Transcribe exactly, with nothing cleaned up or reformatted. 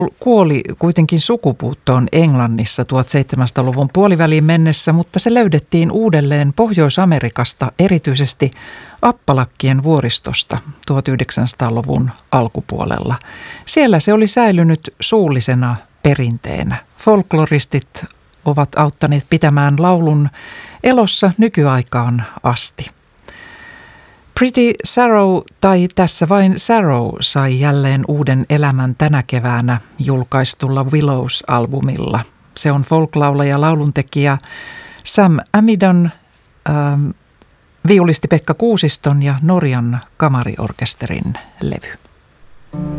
kuoli kuitenkin sukupuuttoon Englannissa tuhatseitsemänsataaluvun puoliväliin mennessä, mutta se löydettiin uudelleen Pohjois-Amerikasta, erityisesti Appalakkien vuoristosta tuhatyhdeksänsataaluvun alkupuolella. Siellä se oli säilynyt suullisena perinteenä. Folkloristit ovat auttaneet pitämään laulun elossa nykyaikaan asti. Pretty Sarrow, tai tässä vain Sarrow, sai jälleen uuden elämän tänä keväänä julkaistulla Willows-albumilla. Se on folklaulaja, lauluntekijä Sam Amidon, ähm, viulisti Pekka Kuusiston ja Norjan kamariorkesterin levy.